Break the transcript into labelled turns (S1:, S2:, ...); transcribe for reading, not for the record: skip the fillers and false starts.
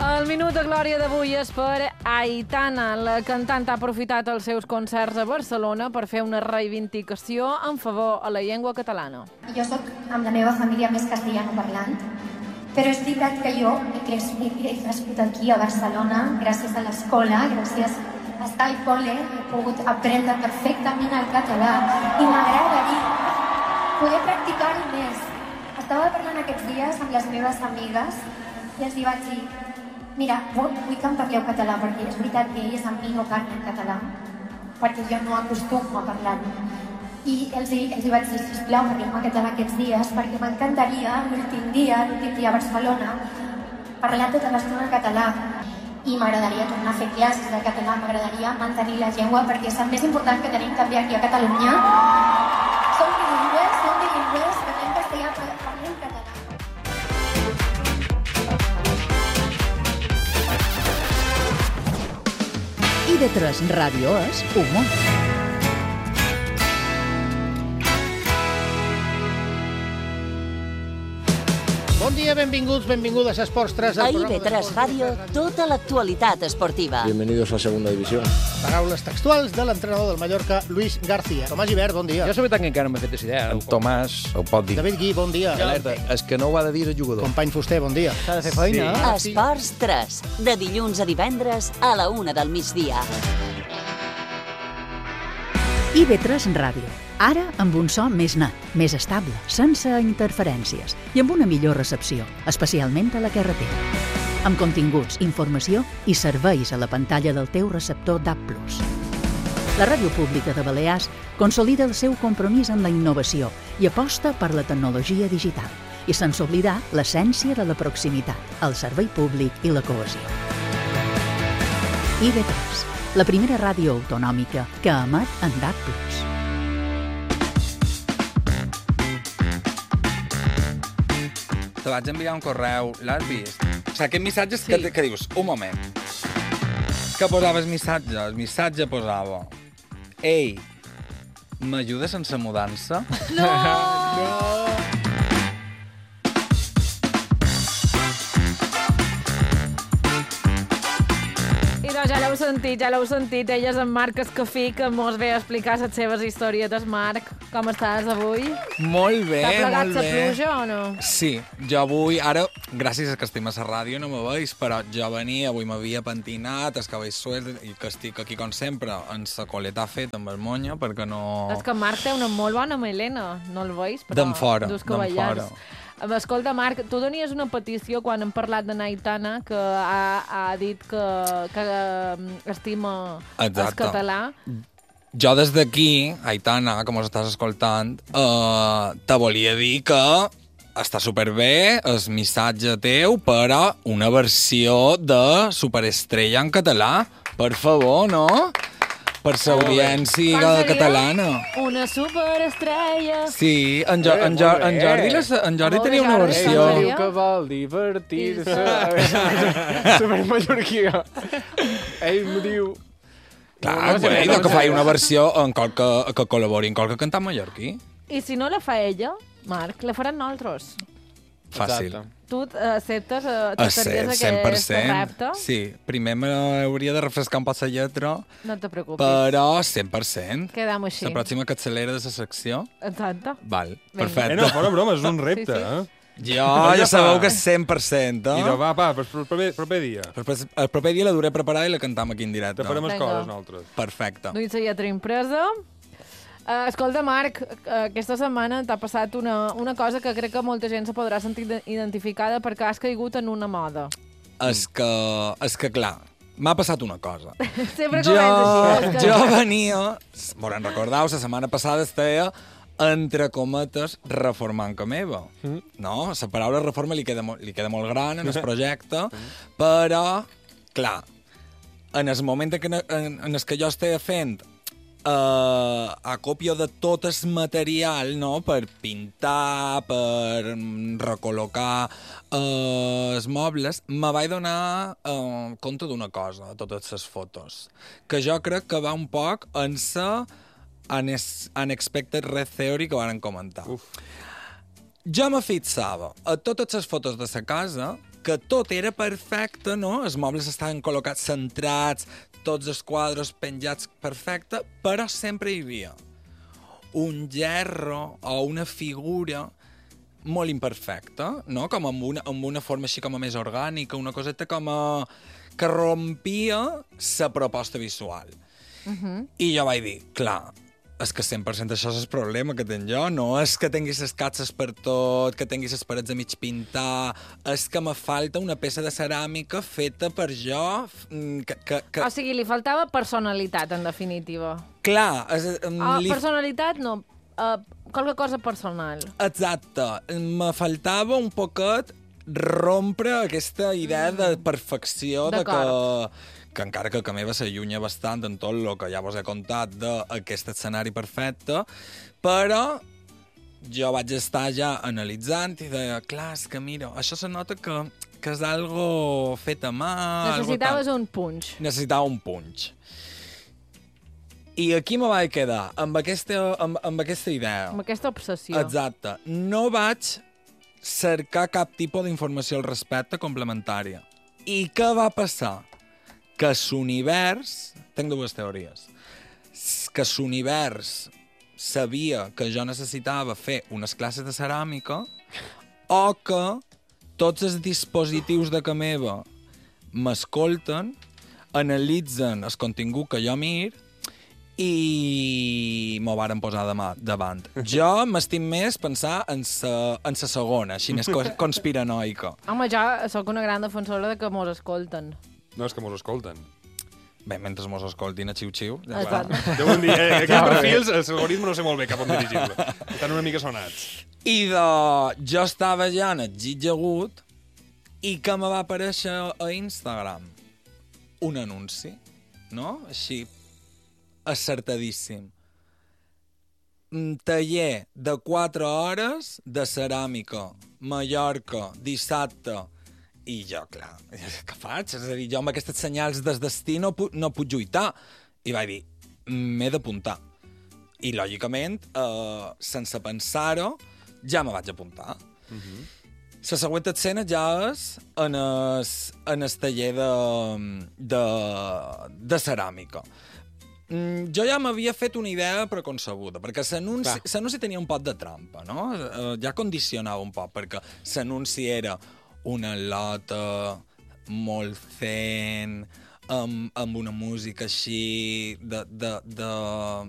S1: El minut de glòria d'avui és per Aitana. La cantant ha aprofitat els seus concerts a Barcelona per fer una reivindicació en favor a la llengua catalana.
S2: Jo sóc amb la meva família més castellanoparlant, però és veritat que jo he crescut aquí a Barcelona gràcies a l'escola, gràcies a estar al col·le, he pogut aprendre perfectament el català i m'agradaria poder practicar-ho més. Estava parlant aquests dies amb les meves amigues i els vaig dir: mira, vull que em parleu català, perquè és veritat que elles amb mi no parlen català, perquè jo no acostumo a parlar-ho. I els vaig dir: sisplau, parlem català aquests dies, perquè m'encantaria l'últim dia a Barcelona, parlar tota l'estona en català. I m'agradaria tornar a fer classes de català, m'agradaria mantenir la llengua, perquè és el més important que tenim també aquí a Catalunya. Som bilingües, parlem castellà, parlem català.
S3: IB3 Ràdio és humor.
S4: Bon dia, benvinguts, benvingudes a Esports 3.
S3: A IB3 Ràdio, tota l'actualitat esportiva.
S5: Bienvenidos a Segunda División.
S4: Paraules textuals de l'entrenador del Mallorca, Luis García. Tomàs Gibert, bon dia.
S6: Jo la veritat que encara no m'he fet idea.
S5: En Tomàs ho pot dir.
S4: David Gui, bon dia.
S5: Alerta, és que no ho ha de dir el jugador.
S4: Company Fuster, bon dia.
S6: S'ha de fer feina.
S3: Sí. Esports 3, de dilluns a divendres a la 1 del migdia.
S7: IB3 Ràdio. Ara amb un so més net, més estable, sense interferències i amb una millor recepció, especialment a la carretera. Amb continguts, informació i serveis a la pantalla del teu receptor DAB+. La Ràdio Pública de Balears consolida el seu compromís en la innovació i aposta per la tecnologia digital, i sense oblidar l'essència de la proximitat, el servei públic i la cohesió. IB3, la primera ràdio autonòmica que emet en DAB+.
S8: Te vaig enviar un correu, l'has vist? O sigui, aquest missatge sí. que dius, un moment, que posava el missatge posava: ei, m'ajudes sense mudança?
S1: No! Ja l'heu sentit, ella és en Marc Escafí, que mos ve a explicar les seves historietes. Marc, com estàs avui?
S8: Molt bé,
S1: T'ha plegat
S8: molt
S1: la
S8: bé.
S1: pluja o no?
S8: Sí, jo avui, ara, gràcies a que estic a la ràdio, no me veus, però jo venia, avui m'havia pentinat, els cabells suelts, i que estic aquí, com sempre, en la coleta feta amb el monyo, perquè no...
S1: És que en Marc té una molt bona melena, no el veus?
S8: D'en fora,
S1: dus
S8: d'en
S1: cavallars.
S8: fora.
S1: Escolta, Marc, tu donies una petició quan hem parlat de Aitana, que ha dit que estima el català.
S8: Jo des d'aquí, Aitana, que mos estàs escoltant, te volia dir que està superbé el missatge teu per a una versió de Superestrella en català. Per favor, no? Per l'audiència catalana.
S1: Una superestrella.
S8: Sí, en Jordi tenia una versió.
S6: Diu que vol divertir-se. Supermallorquí. Ell m'ho diu...
S8: Clar, que faci una versió en que col·labori en qualque cantant mallorquí.
S1: I si no la fa ella, Marc, la faran nosaltres.
S8: Fàcil.
S1: Tu acceptes aquest repte?
S8: Sí, primer m'hauria de refrescar un poc la lletra,
S1: No te preocupis.
S8: però 100%.
S1: Quedam així.
S8: La pròxima que accelera de la secció.
S1: Exacte.
S8: Val,
S1: Vinga.
S8: perfecte.
S5: No, fora broma, és un repte,
S1: Sí.
S8: Ja sabeu que és 100%,
S5: I va, el proper dia.
S8: El proper dia la duré preparada i la cantam aquí en directe.
S5: Te farem les
S1: Vinga.
S5: coses, nosaltres.
S8: Perfecte.
S1: Duits la lletra impresa. Escolta, Marc, aquesta setmana t'ha passat una cosa que crec que molta gent se podrà sentir identificada perquè has caigut en una moda.
S8: És que clar, m'ha passat una cosa.
S1: Sempre comença així.
S8: Jo venia, volen recordar, la setmana passada estava, entre cometes, reformant que meva. No? La paraula reforma li queda molt gran en el projecte, però, clar, en el moment en el que jo estava fent acòpia de tot el material, no?, per pintar, per recol·locar els mobles, me vaig donar compte d'una cosa, de totes les fotos, que jo crec que va un poc en la Unexpected Red Theory que van comentar. Jo me fixava a totes les fotos de sa casa que tot era perfecte, no? Els mobles estaven col·locats centrats, tots els quadres penjats perfecte, però sempre hi havia un gerro o una figura molt imperfecta, no? Com amb una forma així com a més orgànica, una coseta com a... que rompia la proposta visual. I jo vaig dir, clar, és que 100% això és el problema que tenc jo, no és que tinguis les catxes per tot, que tinguis les parets a mig pintar, és que me falta una peça de ceràmica feta per jo...
S1: O sigui, li faltava personalitat, en definitiva.
S8: Clar...
S1: Personalitat no, qualque cosa personal.
S8: Exacte. Me faltava un poquet rompre aquesta idea de perfecció, de que encara que meva s'allunya bastant en tot el que ja vos he contat d'aquest escenari perfecte, però jo vaig estar ja analitzant i deia, clar, és que mira, això se nota que és algo fet a mà...
S1: Necessitaves un punx.
S8: Necessitava un punx. I aquí me vaig quedar, amb aquesta idea.
S1: Amb aquesta obsessió.
S8: Exacte. No vaig cercar cap tipus d'informació al respecte complementària. I què va passar? Que l'univers... Tinc dues teories. Que l'univers sabia que jo necessitava fer unes classes de ceràmica o que tots els dispositius de casa meva m'escolten, analitzen el contingut que jo mir i m'ho varen posar davant. Jo m'estim més pensar en sa segona, així més conspiranoica.
S1: Home, jo sóc una gran defensora de que mos escolten.
S5: No, és que mos escolten.
S8: Bé, mentre mos escoltin a xiu-xiu...
S1: Exacte.
S5: Déu un dia, aquests perfils, el algoritme no sé molt bé cap on dirigir-lo. Estan una mica sonats.
S8: I jo estava ja en el git agut i que me va aparèixer a Instagram un anunci, no? Així, acertadíssim. Taller de 4 hores de ceràmica, Mallorca, dissabte. I jo, clar, què faig? És a dir, jo amb aquests senyals del destí no puc lluitar. I vaig dir, m'he d'apuntar. I, lògicament, sense pensar-ho, ja me vaig apuntar. La següent escena ja és en el taller de ceràmica. Jo ja m'havia fet una idea preconcebuda, perquè l'anunci tenia un poc de trampa, no? Ja condicionava un poc, perquè l'anunci era una lota molt zen, amb una música així de